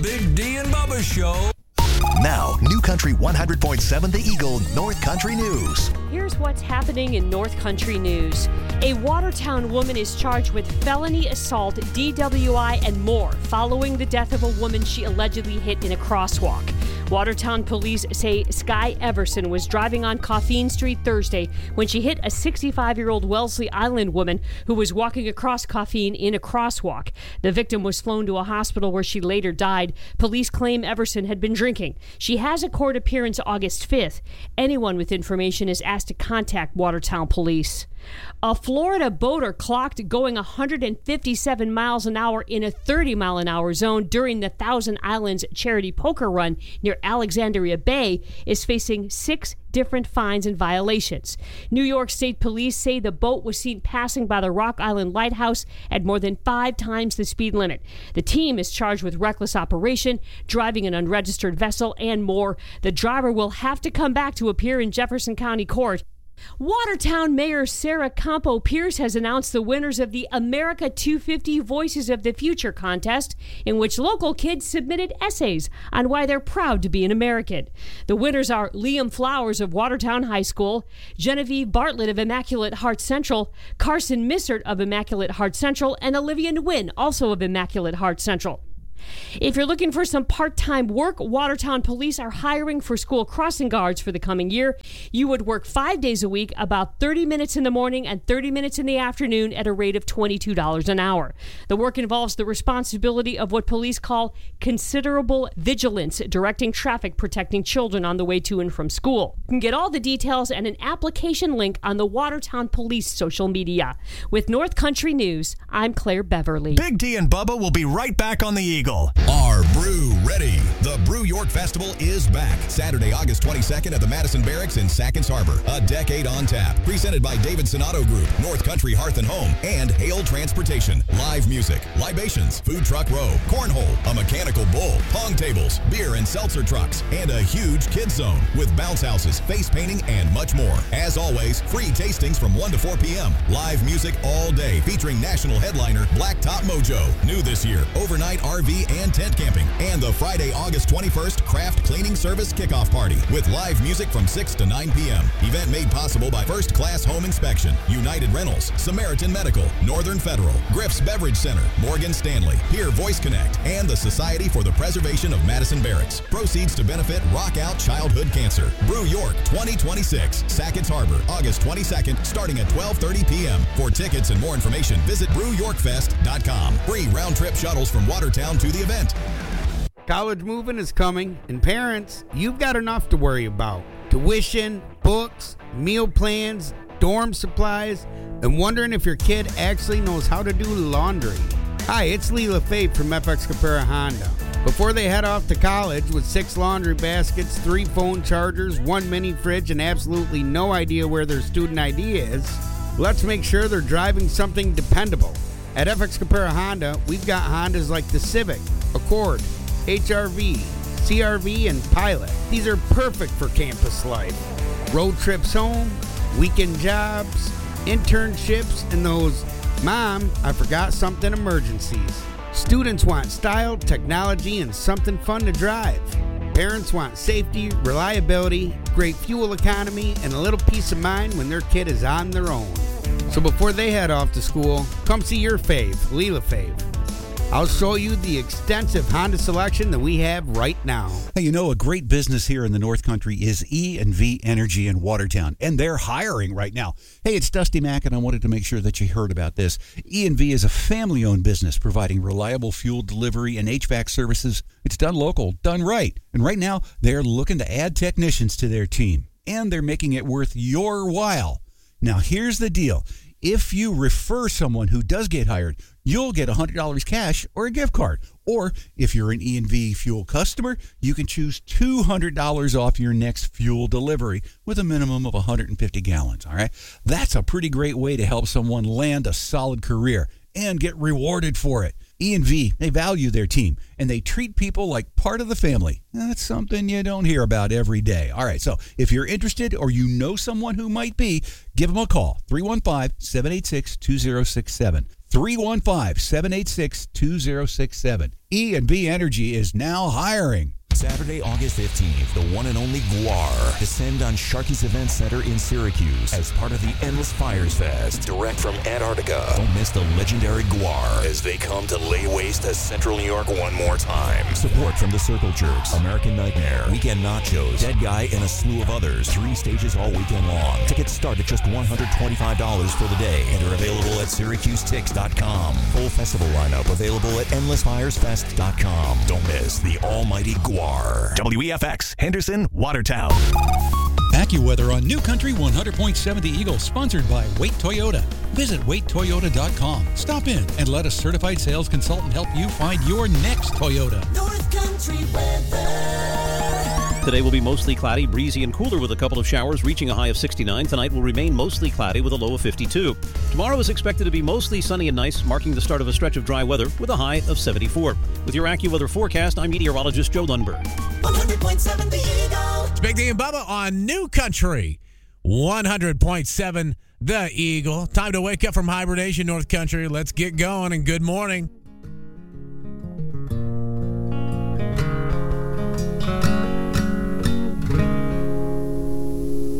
Big D and Bubba Show. Now, New Country 100.7 The Eagle, North Country News. Here's what's happening in North Country News. A Watertown woman is charged with felony assault, DWI, and more following the death of a woman she allegedly hit in a crosswalk. Watertown police say Sky Everson was driving on Coffeen Street Thursday when she hit a 65-year-old Wellesley Island woman who was walking across Coffeen in a crosswalk. The victim was flown to a hospital where she later died. Police claim Everson had been drinking. She has a court appearance August 5th. Anyone with information is asked to contact Watertown Police. A Florida boater clocked going 157 miles an hour in a 30-mile-an-hour zone during the Thousand Islands charity poker run near Alexandria Bay is facing 6 different fines and violations. New York State Police say the boat was seen passing by the Rock Island Lighthouse at more than 5 times the speed limit. The team is charged with reckless operation, driving an unregistered vessel, and more. The driver will have to come back to appear in Jefferson County Court. Watertown Mayor Sarah Campo Pierce has announced the winners of the America 250 Voices of the Future contest, in which local kids submitted essays on why they're proud to be an American. The winners are Liam Flowers of Watertown High School, Genevieve Bartlett of Immaculate Heart Central, Carson Missert of Immaculate Heart Central, and Olivia Nguyen, also of Immaculate Heart Central. If you're looking for some part-time work, Watertown Police are hiring for school crossing guards for the coming year. You would work 5 days a week, about 30 minutes in the morning and 30 minutes in the afternoon at a rate of $22 an hour. The work involves the responsibility of what police call considerable vigilance, directing traffic, protecting children on the way to and from school. You can get all the details and an application link on the Watertown Police social media. With North Country News, I'm Claire Beverly. Big D and Bubba will be right back on the Eagle. Are Brew ready? The Brew York Festival is back. Saturday, August 22nd at the Madison Barracks in Sackets Harbor. A decade on tap. Presented by Davidson Auto Group, North Country Hearth and Home, and Hale Transportation. Live music, libations, food truck row, cornhole, a mechanical bull, pong tables, beer and seltzer trucks, and a huge kids zone with bounce houses, face painting, and much more. As always, free tastings from 1 to 4 p.m. Live music all day featuring national headliner Blacktop Mojo. New this year, overnight RV and tent camping, and the Friday, August 21st craft cleaning service kickoff party with live music from 6 to 9 p.m. Event made possible by First Class Home Inspection, United Rentals, Samaritan Medical, Northern Federal, Griff's Beverage Center, Morgan Stanley, Peer Voice Connect, and the Society for the Preservation of Madison Barracks. Proceeds to benefit Rock Out Childhood Cancer. Brew York 2026, Sackets Harbor, August 22nd, starting at 12:30 p.m. For tickets and more information, visit brewyorkfest.com. Free round-trip shuttles from Watertown to the event. College moving is coming, and parents, you've got enough to worry about. Tuition, books, meal plans, dorm supplies, and wondering if your kid actually knows how to do laundry. Hi, it's Lee LaFave from FX Capera Honda. Before they head off to college with 6 laundry baskets, 3 phone chargers, 1 mini fridge, and absolutely no idea where their student ID is, let's make sure they're driving something dependable. At FX Capera Honda, we've got Hondas like the Civic, Accord, HR-V, CR-V, and Pilot. These are perfect for campus life. Road trips home, weekend jobs, internships, and those, Mom, I forgot something emergencies. Students want style, technology, and something fun to drive. Parents want safety, reliability, great fuel economy, and a little peace of mind when their kid is on their own. So before they head off to school, come see your fave, Lee LaFave. I'll show you the extensive Honda selection that we have right now. Hey, you know, a great business here in the North Country is E&V Energy in Watertown, and they're hiring right now. Hey, it's Dusty Mack, and I wanted to make sure that you heard about this. E&V is a family-owned business providing reliable fuel delivery and HVAC services. It's done local, done right. And right now, they're looking to add technicians to their team, and they're making it worth your while. Now, here's the deal. If you refer someone who does get hired, you'll get $100 cash or a gift card. Or if you're an E&V fuel customer, you can choose $200 off your next fuel delivery with a minimum of 150 gallons. All right. That's a pretty great way to help someone land a solid career and get rewarded for it. E&V, they value their team, and they treat people like part of the family. That's something you don't hear about every day. All right, so if you're interested or you know someone who might be, give them a call, 315-786-2067. 315-786-2067. E&V Energy is now hiring. Saturday, August 15th, the one and only GWAR descend on Sharky's Event Center in Syracuse as part of the Endless Fires Fest, direct from Antarctica. Don't miss the legendary GWAR as they come to lay waste to Central New York one more time. Support from the Circle Jerks, American Nightmare, Weekend Nachos, Dead Guy, and a slew of others. 3 stages all weekend long. Tickets start at just $125 for the day and are available at SyracuseTix.com. Full festival lineup available at EndlessFiresFest.com. Don't miss the almighty GWAR. WEFX, Henderson, Watertown. AccuWeather on New Country 100.7 The Eagle, sponsored by Wait Toyota. Visit waittoyota.com. Stop in and let a certified sales consultant help you find your next Toyota. North Country weather. Today will be mostly cloudy, breezy, and cooler with a couple of showers, reaching a high of 69. Tonight will remain mostly cloudy with a low of 52. Tomorrow is expected to be mostly sunny and nice, marking the start of a stretch of dry weather with a high of 74. With your AccuWeather forecast, I'm meteorologist Joe Lundberg. 100.7 The Eagle. It's Big D and Bubba on New Country 100.7 The Eagle. Time to wake up from hibernation, North Country. Let's get going, and good morning.